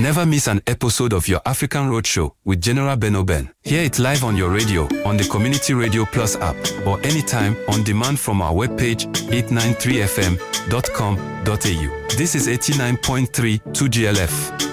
Never miss an episode of your African Roadshow with General Ben Oben. Hear it live on your radio, on the Community Radio Plus app, or anytime on demand from our webpage 893fm.com.au. This is 89.3 2GLF.